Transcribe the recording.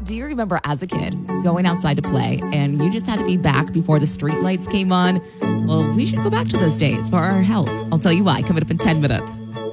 Do you remember as a kid going outside to play and you just had to be back before the street lights came on? Well, we should go back to those days for our health. I'll tell you why, coming up in 10 minutes.